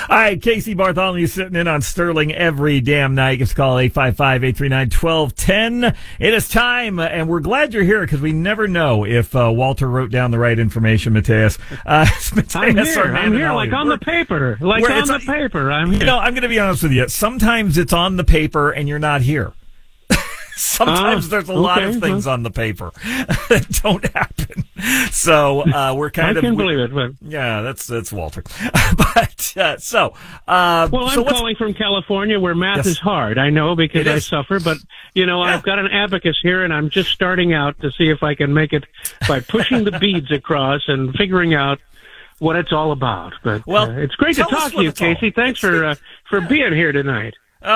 All right, Casey Bartholomew sitting in on Sterling every damn night. Give us a call, 855-839-1210. It is time, and we're glad you're here because we never know if Walter wrote down the right information, Mateus. I'm here, like on the paper. I'm here. You know, I'm going to be honest with you. Sometimes it's on the paper and you're not here. Sometimes there's a lot of things on the paper that don't happen. So we're kind of. I can't believe it. But... Yeah, that's Walter. But I'm calling from California, where math is hard. I know because I suffer, but I've got an abacus here, and I'm just starting out to see if I can make it by pushing the beads across and figuring out what it's all about. But it's great to talk to you, Casey. Thanks for being here tonight.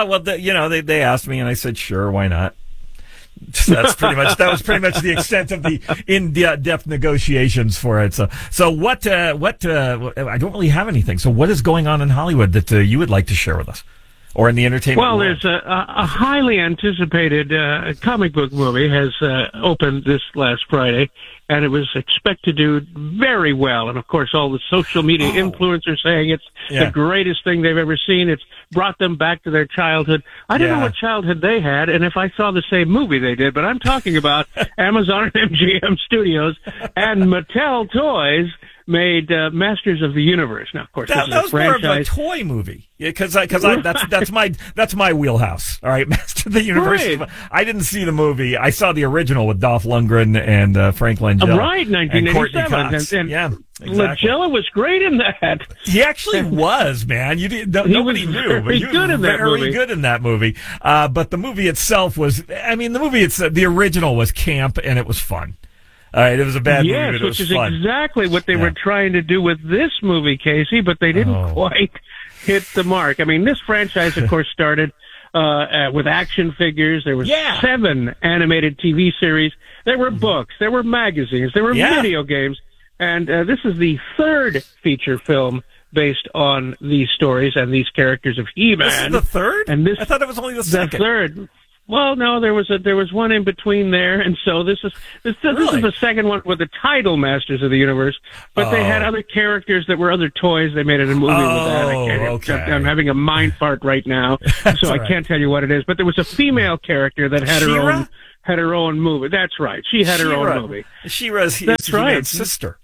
They asked me, and I said, sure, why not? That was pretty much the extent of the in-depth negotiations for it. So what? I don't really have anything. So what is going on in Hollywood that you would like to share with us, or in the entertainment world? There's a highly anticipated comic book movie has opened this last Friday, and it was expected to do very well. And of course, all the social media influencers saying it's the greatest thing they've ever seen. It's brought them back to their childhood. I don't know what childhood they had, and if I saw the same movie they did, but I'm talking about Amazon and MGM Studios and Mattel Toys made Masters of the Universe. Now, of course, that was franchise. More of a toy movie, because that's my wheelhouse. All right, Master of the Universe. Right. I didn't see the movie. I saw the original with Dolph Lundgren and Frank Langella. Right, 1987. And exactly. Langella was great in that. He actually was, man. Nobody knew, but he was very good in that movie. But the movie itself was. I mean, the original was camp, and it was fun. All right, it was a bad movie, but it was fun. Which is exactly what they were trying to do with this movie, Casey, but they didn't quite hit the mark. I mean, this franchise, of course, started with action figures. There were 7 animated TV series. There were books. There were magazines. There were video games. And this is the 3rd feature film based on these stories and these characters of He-Man. This is the 3rd? I thought it was only the 2nd. The 3rd. Well, no, there was one in between there, and so this is the 2nd one with the title Masters of the Universe. But they had other characters that were other toys. They made it a movie with that. I'm having a mind fart right now, so I can't tell you what it is. But there was a female character that had her own movie. That's right. She had her own movie. She-Ra's He-Man's sister.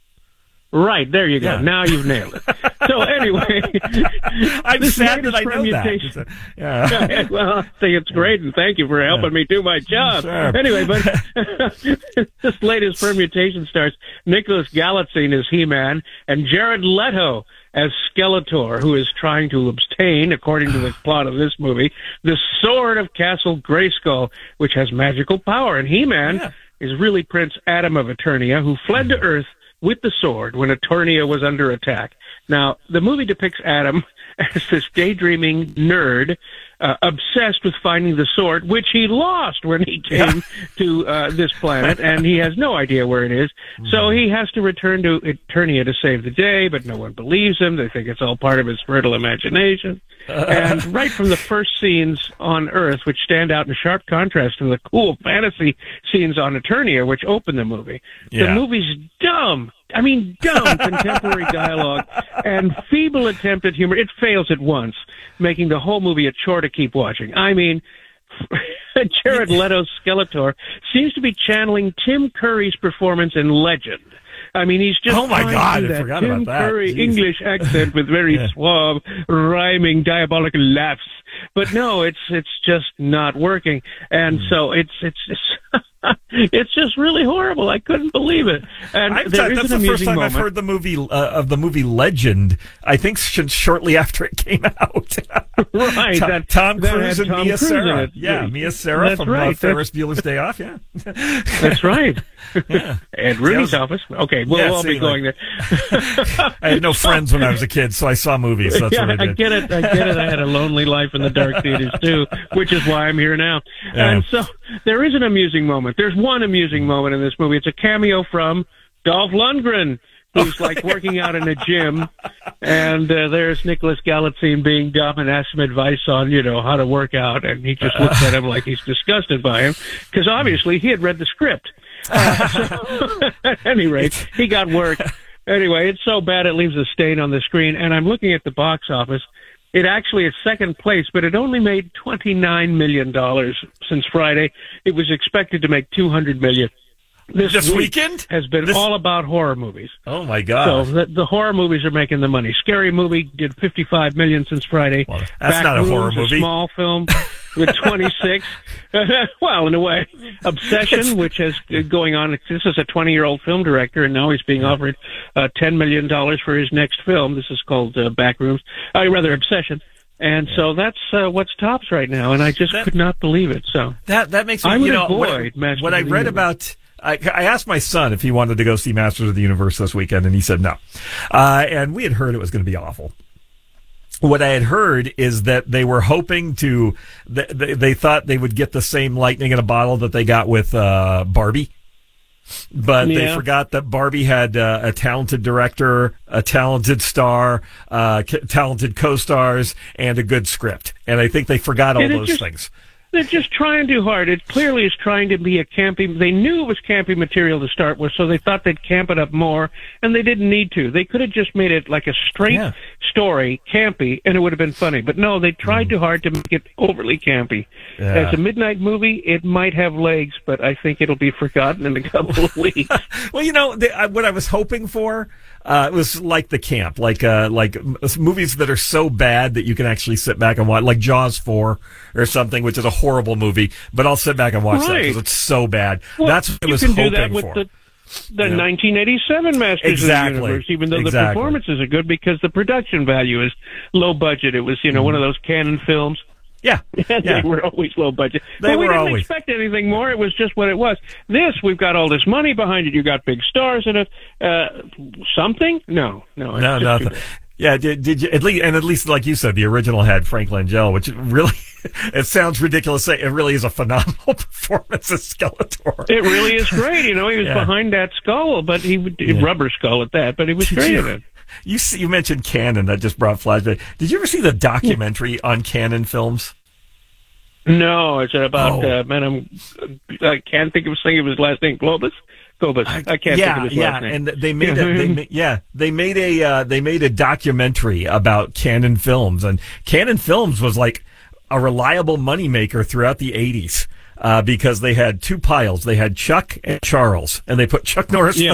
Right, there you go. Yeah. Now you've nailed it. So anyway, I'm sad that I know that. Yeah. Well, I think it's great, and thank you for helping me do my job. Sure. Anyway, but this latest permutation stars Nicholas Galitzine as He-Man and Jared Leto as Skeletor, who is trying to obtain, according to the plot of this movie, the sword of Castle Grayskull, which has magical power. And He-Man is really Prince Adam of Eternia, who fled to Earth with the sword when Eternia was under attack. Now, the movie depicts Adam as this daydreaming nerd obsessed with finding the sword, which he lost when he came to this planet, and he has no idea where it is. So he has to return to Eternia to save the day, but no one believes him. They think it's all part of his fertile imagination. And right from the first scenes on Earth, which stand out in sharp contrast to the cool fantasy scenes on Eternia, which open the movie, the movie's dumb. I mean, dumb contemporary dialogue and feeble attempt at humor. It fails at once, making the whole movie a chore to keep watching. I mean, Jared Leto's Skeletor seems to be channeling Tim Curry's performance in Legend. I mean, he's just I forgot Tim about that. Curry English accent with very suave, rhyming, diabolical laughs. But no, it's just not working, and so it's it's just really horrible. I couldn't believe it. And that's the first time I've heard the movie Legend. I think shortly after it came out. Right, Tom Cruise and Mia Sara. Yeah, Mia Sara from Ferris Bueller's Day Off. Yeah, that's right. And Rudy's office. Okay, we'll all be going there. I had no friends when I was a kid, so I saw movies. That's what I did. I get it. I had a lonely life in the dark theaters too, which is why I'm here now. Yeah. And so there is an amusing moment. There's one amusing moment in this movie. It's a cameo from Dolph Lundgren, who's like working out in a gym, and there's Nicholas Galitzine being dumb and asks him advice on, how to work out, and he just looks at him like he's disgusted by him, because obviously he had read the script. So, at any rate, he got work Anyway, it's so bad it leaves a stain on the screen. And I'm looking at the box office. It actually is second place, but it only made $29 million since Friday. It was expected to make $200 million. This weekend has been all about horror movies. Oh my God! So the horror movies are making the money. Scary Movie did $55 million since Friday. Well, that's not a horror movie. A small film with 26. Well, in a way, Obsession, which is going on. This is a 20-year-old film director, and now he's being offered $10 million for his next film. This is called Backrooms. Rather, Obsession. And so that's what's tops right now, and I just could not believe it. So that makes me. I would avoid what I read about. I asked my son if he wanted to go see Masters of the Universe this weekend, and he said no. And we had heard it was going to be awful. What I had heard is that they were hoping to, they thought they would get the same lightning in a bottle that they got with Barbie. But they forgot that Barbie had a talented director, a talented star, talented co-stars, and a good script. And I think they forgot all those things. They're just trying too hard. It clearly is trying to be a campy. They knew it was campy material to start with, so they thought they'd camp it up more, and they didn't need to. They could have just made it like a straight story, campy, and it would have been funny. But no, they tried too hard to make it overly campy. Yeah. As a midnight movie, it might have legs, but I think it'll be forgotten in a couple of weeks. Well, what I was hoping for was like the camp, like movies that are so bad that you can actually sit back and watch, like Jaws 4 or something, which is a horrible movie, but I'll sit back and watch that because it's so bad. Well, that's what I was hoping for. You can do that with the 1987 Masters of the Universe, even though the performances are good because the production value is low budget. It was, one of those Canon films. Yeah. They were always low budget. But we didn't expect anything more. It was just what it was. We've got all this money behind it. You got big stars in it. Something? No, nothing. Yeah, did you at least like you said, the original had Frank Langella, which really it sounds ridiculous. It really is a phenomenal performance as Skeletor. It really is great. He was behind that skull, but rubber skull at that. But he was great at it. You mentioned Cannon. That just brought flashback. Did you ever see the documentary on Cannon Films? No, is it about I can't think of his last name. Globus. I can't think of his last name. And they made they made a documentary about Cannon Films, and Cannon Films was like a reliable moneymaker throughout the 80s because they had two piles. They had Chuck and Charles, and they put Chuck Norris